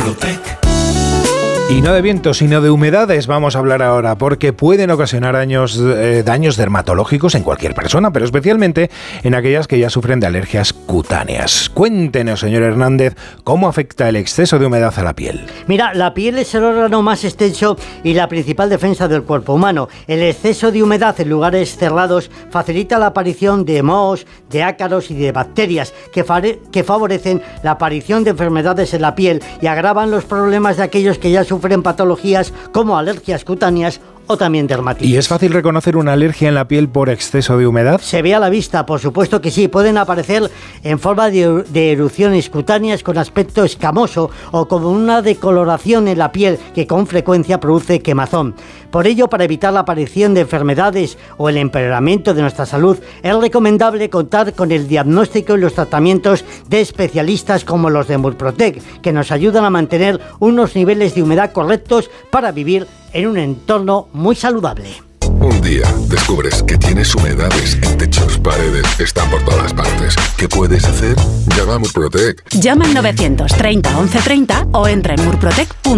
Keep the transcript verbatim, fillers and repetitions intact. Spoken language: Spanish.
Murprotec. Y no de viento, sino de humedades vamos a hablar ahora, porque pueden ocasionar daños, eh, daños dermatológicos en cualquier persona, pero especialmente en aquellas que ya sufren de alergias cutáneas. Cuéntenos, señor Hernández, cómo afecta el exceso de humedad a la piel. Mira, la piel es el órgano más extenso y la principal defensa del cuerpo humano. El exceso de humedad en lugares cerrados facilita la aparición de mohos, de ácaros y de bacterias que, fare- que favorecen la aparición de enfermedades en la piel y agravan los problemas de aquellos que ya sufren sufren patologías como alergias cutáneas o también dermatitis. ¿Y es fácil reconocer una alergia en la piel por exceso de humedad? Se ve a la vista, por supuesto que sí. Pueden aparecer en forma de, de erupciones cutáneas con aspecto escamoso o como una decoloración en la piel que con frecuencia produce quemazón. Por ello, para evitar la aparición de enfermedades o el empeoramiento de nuestra salud, es recomendable contar con el diagnóstico y los tratamientos de especialistas como los de Murprotec, que nos ayudan a mantener unos niveles de humedad correctos para vivir en un entorno muy saludable. Un día descubres que tienes humedades en techos, paredes, están por todas partes. ¿Qué puedes hacer? Llama a Murprotec. Llama al novecientos treinta once treinta o entra en murprotec punto com.